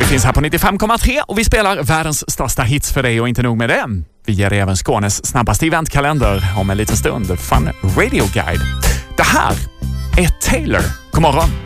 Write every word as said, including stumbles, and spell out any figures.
Vi finns här på nittiofem komma tre och vi spelar världens största hits för dig, och inte nog med det. Vi ger dig även Skånes snabbaste eventkalender om en liten stund. Fun Radio Guide. Det här är Taylor. God morgon.